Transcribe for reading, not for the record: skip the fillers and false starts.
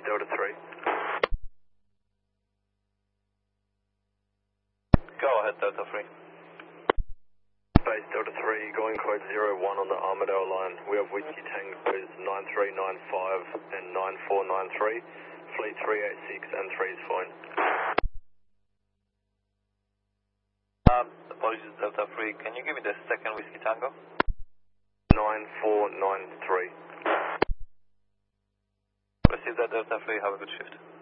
Delta 3. Go ahead, Delta 3. Base Delta 3, going code 01 on the Armadale line. We have Whiskey Tangos 9395 and 9493. Fleet 386 and 3 is fine. Apologies, Delta 3. Can you give me the second Whiskey Tango? 9493. Receive that, Delta 3. Have a good shift.